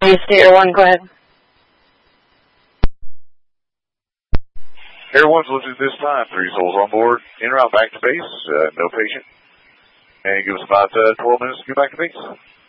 Houston, Air 1, go ahead. Air 1's lifted this time. 3 souls on board. En route back to base. No patient. And give us about 12 minutes to get back to base.